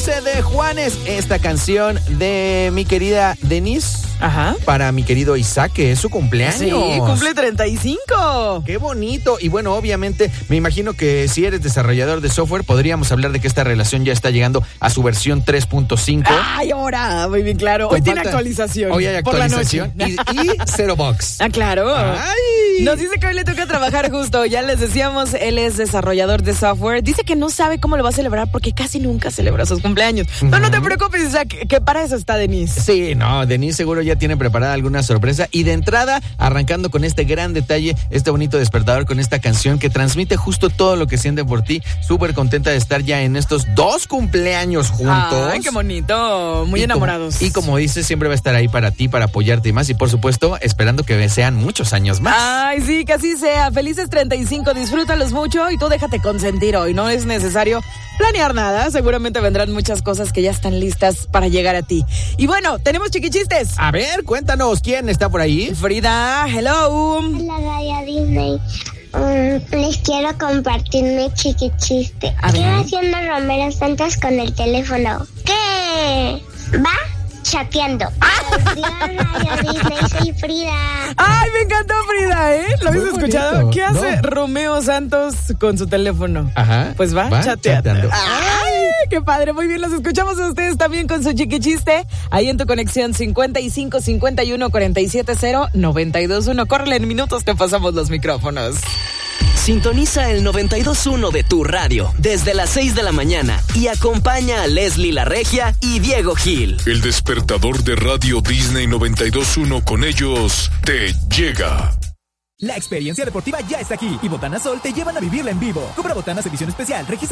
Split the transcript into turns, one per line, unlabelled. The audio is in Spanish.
14 de Juanes. Esta canción de mi querida Denise.
Ajá.
Para mi querido Isaac, que es su cumpleaños.
Sí, cumple 35.
¡Qué bonito! Y bueno, obviamente, me imagino que si eres desarrollador de software, podríamos hablar de que esta relación ya está llegando a su versión 3.5.
¡Ay, ahora! Muy bien, claro. Hoy tiene actualización.
Hoy hay actualización.
Por la noche.
Y cero bugs.
Ah, claro.
¡Ay!
Nos dice que hoy le toca trabajar justo. Ya les decíamos, él es desarrollador de software. Dice que no sabe cómo lo va a celebrar porque casi nunca celebra sus cumpleaños. No te preocupes, Isaac, que para eso está Denise.
Sí, no, Denise seguro ya tiene preparada alguna sorpresa. Y de entrada, arrancando con este gran detalle, este bonito despertador con esta canción que transmite justo todo lo que siente por ti. Súper contenta de estar ya en estos 2 cumpleaños juntos.
Ay, qué bonito. Muy enamorados.
Y como dices, siempre va a estar ahí para ti, para apoyarte y más. Y por supuesto, esperando que sean muchos años más.
Ay, sí, que así sea. Felices 35, disfrútalos mucho y tú déjate consentir hoy. No es necesario planear nada. Seguramente vendrán muchas cosas que ya están listas para llegar a ti. Y bueno, tenemos chiquichistes.
A ver, cuéntanos, ¿quién está por ahí?
Frida, hello.
Hola, Raya Disney. Les quiero compartir mi chiquichiste. ¿Qué va haciendo Romero Santos con el teléfono? ¿Qué? ¿Va? Chateando. Raya Disney, soy Frida.
Ay, me encantó Frida, ¿eh? ¿Lo habéis escuchado?
Bonito.
¿Qué hace Romeo Santos con su teléfono?
Ajá.
Pues va chateando. ¡Ay, qué padre! Muy bien, los escuchamos a ustedes también con su chiquichiste. Ahí en tu conexión 55 51 47 0 92 1. Córrele, en minutos te pasamos los micrófonos.
Sintoniza el 92.1 de tu radio desde las 6 de la mañana y acompaña a Leslie La Regia y Diego Gil.
El despertador de Radio Disney 92.1, con ellos te llega.
La experiencia deportiva ya está aquí y Botana Sol te llevan a vivirla en vivo. Compra botanas edición especial, registra